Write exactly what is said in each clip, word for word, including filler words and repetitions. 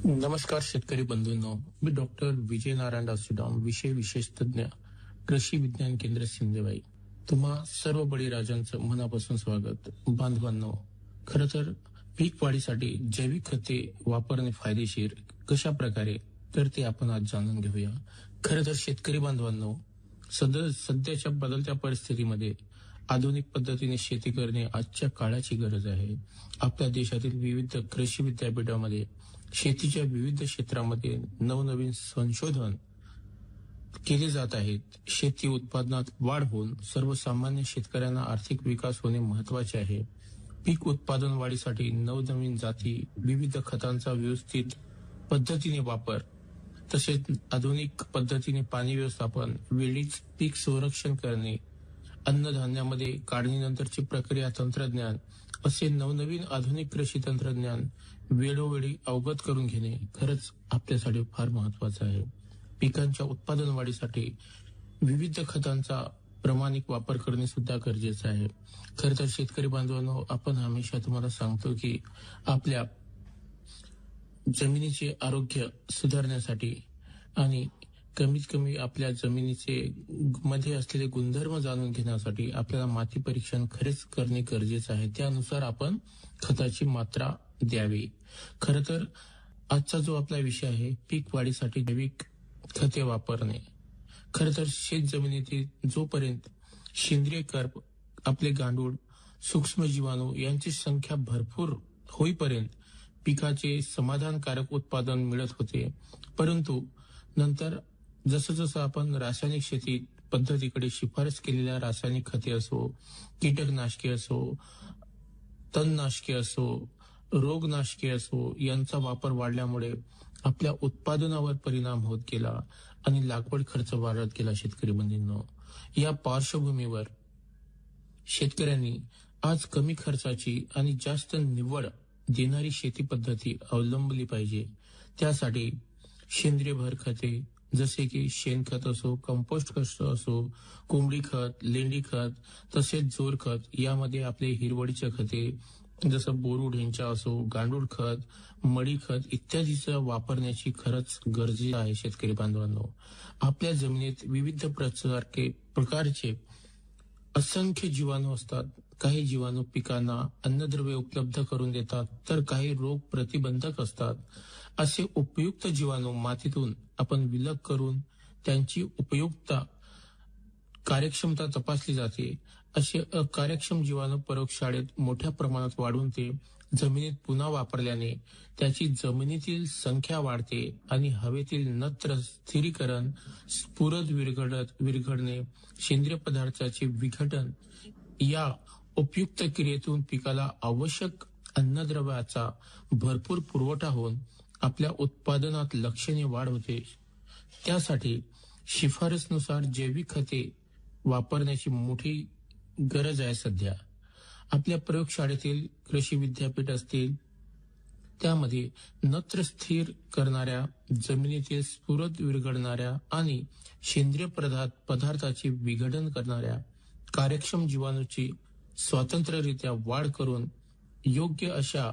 नमस्कार शेतकरी बंधूंनो, मी डॉक्टर विजय नारायण दासीडाम, विषय विशेष तज्ञ, कृषी विज्ञान केंद्र सिंधेवाई. तुम्हा सर्व बळीराजांचं मनापासून स्वागत. बांधवांनो, खरं तर पीक वाढीसाठी जैविक खते वापरणे फायदेशीर कशा प्रकारे, तर ते आपण आज जाणून घेऊया. खरं तर शेतकरी बांधवांनो, सद सध्याच्या बदलत्या परिस्थितीमध्ये आधुनिक पद्धतीने शेती करणे आजच्या काळाची गरज आहे. आपल्या देशातील विविध कृषी विद्यापीठामध्ये शेतीच्या विविध क्षेत्रामध्ये नवनवीन संशोधन केले जात आहेत. शेती उत्पादनात वाढ होऊन सर्वसामान्य शेतकऱ्यांना आर्थिक विकास होणे महत्वाचे आहे. पीक उत्पादन वाढीसाठी नवनवीन जाती, विविध खतांचा व्यवस्थित पद्धतीने वापर, तसेच आधुनिक पद्धतीने पाणी व्यवस्थापन, वेळीच पीक संरक्षण करणे, अन्नधान्यामध्ये काढणीनंतरची प्रक्रिया तंत्रज्ञान, असे नवनवीन आधुनिक कृषी तंत्रज्ञान वेळोवेळी अवगत करून घेणे खरंच आपल्यासाठी फार महत्वाचं आहे. पिकांच्या उत्पादन वाढीसाठी विविध खतांचा प्रामाणिक वापर करणे सुद्धा गरजेचं आहे. खरं तर शेतकरी बांधवांनो, आपण हमेशा तुम्हाला सांगतो की आपल्या जमिनीचे आरोग्य सुधारण्यासाठी आणि कमीत कमी आपल्या जमिनीचे मध्ये असलेले गुणधर्म जाणून घेण्यासाठी आपल्याला माती परीक्षण खरेच करणे गरजेचे आहे. त्यानुसार आपण खताची मात्रा द्यावी. खरं तर आजचा जो आपला विषय आहे, पीक वाढीसाठी जैविक खते वापरणे. खरं तर शेत जमिनीतील जोपर्यंत सेंद्रिय कर्ब, आपले गांडूळ, सूक्ष्म जीवाणू यांची संख्या भरपूर होईपर्यंत पिकाचे समाधानकारक उत्पादन मिळत होते. परंतु नंतर जसं जसं आपण रासायनिक शेती पद्धतीकडे शिफारस केलेल्या रासायनिक खते असो, कीटकनाशके असो, तणनाशके असो, रोगनाशके असो, यांचा वापर वाढल्यामुळे आपल्या उत्पादनावर परिणाम होत गेला आणि लागवड खर्च वाढत गेला. शेतकरी बंधूंनो, या पार्श्वभूमीवर शेतकऱ्यांनी आज कमी खर्चाची आणि जास्त निवड देणारी शेती पद्धती अवलंबली पाहिजे. त्यासाठी सेंद्रिय भर खते जसे की शेणखत असो, कंपोस्ट खत असो, कोंबडी खत, लेंडी खत, तसेच जोर खत, यामध्ये आपले हिरवळीचे खते जसं बोरू ढेंचा असो, गांडूळ खत, मडी खत इत्यादीचा वापरण्याची खरंच गरज आहे. शेतकरी बांधवांनो, आपल्या जमिनीत विविध प्रकारचे प्रकारचे असंख्य जीवाणू असतात. काही जीवाणू पिकांना अन्नद्रव्य उपलब्ध करून देतात, तर काही रोग प्रतिबंधक असतात. असे उपयुक्त जीवाणू मातीतून आपण विलग करून त्यांची उपयुक्तता, कार्यक्षमता तपासली जाते. असे अकार्यक्षम जीवाणू प्रयोगशाळेत मोठ्या प्रमाणात वाढून ते जमिनीत पुन्हा वापरल्याने त्याची जमिनीतील संख्या वाढते आणि हवेतील नत्र स्थिरीकरण, स्फुरद विरघळत विरघळणे, सेंद्रिय पदार्थाचे विघटन या उपयुक्त क्रियेतून पिकाला आवश्यक अन्नद्रव्याचा भरपूर पुरवठा होऊन आपल्या उत्पादनात लक्षणीय वाढ होते. त्यासाठी शिफारसनुसार जैविक खते वापरण्याची मोठी गरज आहे. सध्या आपल्या प्रयोगशाळेतील कृषी विद्यापीठ असतील त्यामध्ये नत्र स्थिर करणाऱ्या, जमिनीतील स्फुरद विरघळणाऱ्या आणि सेंद्रिय पदार्थ पदार्थाचे विघटन करणाऱ्या कार्यक्षम जीवाणूची स्वतंत्ररित्या वाढ करून योग्य अशा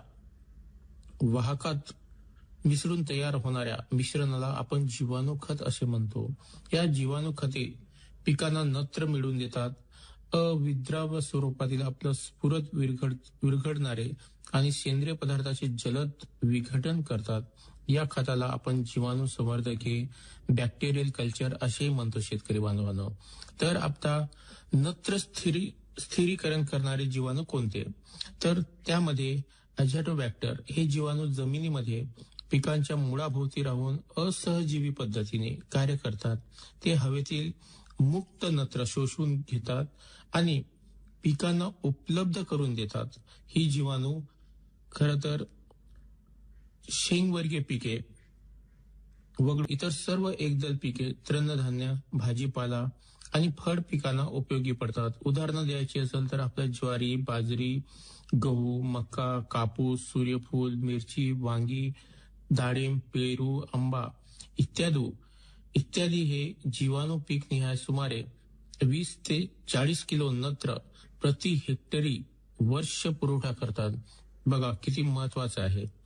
वाहकात मिसळून तयार होणाऱ्या मिश्रणाला आपण जीवाणू खत असे म्हणतो. या जीवाणू खते पिकांना नत्र मिळवून देतात. अविद्राव्य स्वरूपातील आपलं स्फुरद विरघळ विरघळणारे आणि सेंद्रिय पदार्थाचे जलद विघटन करतात. या खताला आपण जीवाणू संवर्धके, बॅक्टेरियल कल्चर असे म्हणतो. शेतकरी बांधवांनो, तर आता नत्र स्थिरी स्थिरीकरण करणारे जीवाणू कोणते, तर त्यामध्ये अझॅटोबॅक्टर हे जीवाणू जमिनीमध्ये पिकांच्या मुळाभोवती राहून असहजीवी पद्धतीने कार्य करतात. ते हवेतील मुक्त नत्र शोषून घेतात आणि पिकांना उपलब्ध करून देतात. ही जीवाणू खरं तर शेंगवर्गीय पिके वगळून इतर सर्व एकदल पिके, तृणधान्य, भाजीपाला आणि फळ पिकांना उपयोगी पडतात. उदाहरणं द्यायची असेल तर आपल्या ज्वारी, बाजरी, गहू, मका, कापूस, सूर्यफूल, मिरची, वांगी, डाळिंब, पेरू, आंबा इत्यादी इत्यादी हे जीवाणू पीक निहाय सुमारे वीस ते चाळीस किलो नत्र प्रति हेक्टरी वर्ष पुरवठा करतात. बघा किती महत्वाचं आहे.